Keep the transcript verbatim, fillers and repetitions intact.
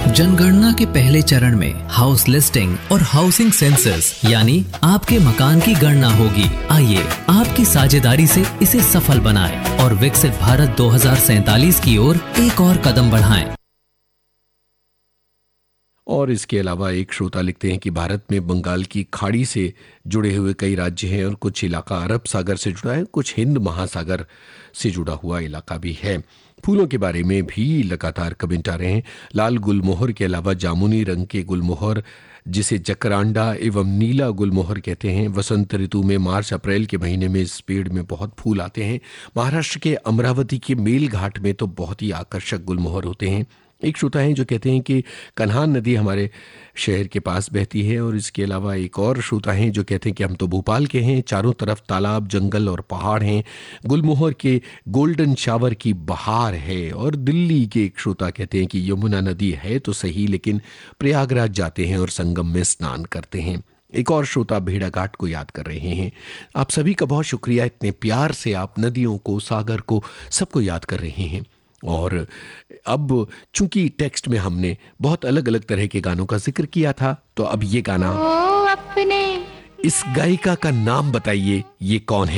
जनगणना के पहले चरण में हाउस लिस्टिंग और हाउसिंग सेंसस यानी आपके मकान की गणना होगी। आइए आपकी साझेदारी से इसे सफल बनाएं और विकसित भारत दो हज़ार सैंतालीस की ओर एक और कदम बढ़ाएं। और इसके अलावा एक श्रोता लिखते हैं कि भारत में बंगाल की खाड़ी से जुड़े हुए कई राज्य हैं और कुछ इलाका अरब सागर से जुड़ा है, कुछ हिंद महासागर से जुड़ा हुआ इलाका भी है। फूलों के बारे में भी लगातार कमेंट आ रहे हैं। लाल गुलमोहर के अलावा जामुनी रंग के गुलमोहर, जिसे जकरांडा एवं नीला गुलमोहर कहते हैं, वसंत ऋतु में मार्च अप्रैल के महीने में इस पेड़ में बहुत फूल आते हैं। महाराष्ट्र के अमरावती के मेल घाट में तो बहुत ही आकर्षक गुलमोहर होते हैं। एक श्रोता हैं जो कहते हैं कि कन्हान नदी हमारे शहर के पास बहती है। और इसके अलावा एक और श्रोता हैं जो कहते हैं कि हम तो भोपाल के हैं, चारों तरफ तालाब, जंगल और पहाड़ हैं, गुलमोहर के गोल्डन शावर की बहार है। और दिल्ली के एक श्रोता कहते हैं कि यमुना नदी है तो सही, लेकिन प्रयागराज जाते हैं और संगम में स्नान करते हैं। एक और श्रोता भेड़ाघाट को याद कर रहे हैं। आप सभी का बहुत शुक्रिया, इतने प्यार से आप नदियों को, सागर को, सबको याद कर रहे हैं। और अब चूंकि टेक्स्ट में हमने बहुत अलग अलग तरह के गानों का जिक्र किया था, तो अब ये गाना, इस गायिका का नाम बताइए, ये कौन है?